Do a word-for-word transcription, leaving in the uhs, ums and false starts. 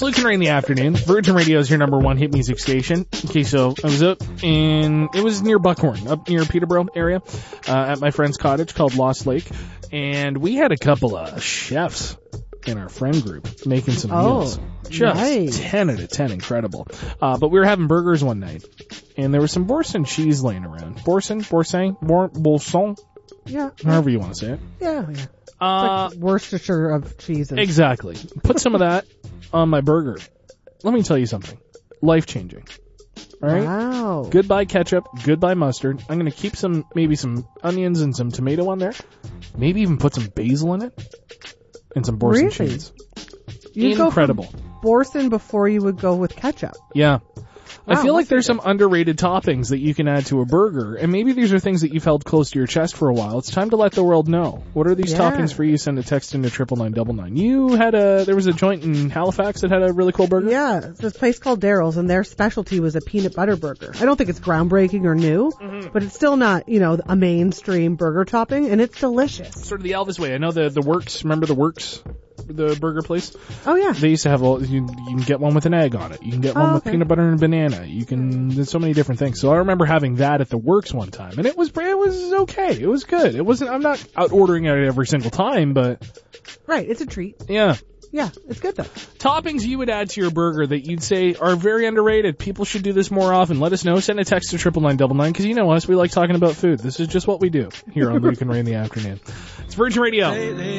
It's Luke and Ray in the afternoon. Virgin Radio is your number one hit music station. Okay, so I was up in, it was near Buckhorn, up near Peterborough area, uh, at my friend's cottage called Lost Lake. And we had a couple of chefs in our friend group making some Oh, meals. Just nice. ten out of ten, incredible. Uh, but we were having burgers one night, and there was some Boursin cheese laying around. Boursin? Boursin? Bour- Boursin? Yeah. However you want to say it. Yeah, yeah. Uh, Like Worcestershire of cheeses. exactly. Put some of that on my burger. Let me tell you something. Life-changing. All right? Wow. Goodbye ketchup, goodbye mustard. I'm going to keep some, maybe some onions and some tomato on there. Maybe even put some basil in it. And some Boursin Really? cheese. You'd go for Incredible. Boursin before you would go with ketchup. Yeah. I Wow, feel like that's there's some underrated toppings that you can add to a burger, and maybe these are things that you've held close to your chest for a while. It's time to let the world know. What are these Yeah. toppings for you? Send a text into triple nine double nine. You had a, there was a joint in Halifax that had a really cool burger? Yeah, it's this place called Daryl's, and their specialty was a peanut butter burger. I don't think it's groundbreaking or new, Mm-hmm. but it's still not, you know, a mainstream burger topping, and it's delicious. Sort of the Elvis way. I know the, the Works, remember the Works? The burger place? Oh, yeah. They used to have, all, you, you can get one with an egg on it. You can get one Oh, with okay. peanut butter and banana. You can, there's so many different things. So I remember having that at the Works one time, and it was, it was okay. It was good. It wasn't, I'm not out ordering it every single time, but Right, it's a treat. yeah. Yeah, it's good though. Toppings you would add to your burger that you'd say are very underrated. People should do this more often. Let us know. Send a text to triple nine double nine because you know us. We like talking about food. This is just what we do here on Luke and Ray in the afternoon. It's Virgin Radio.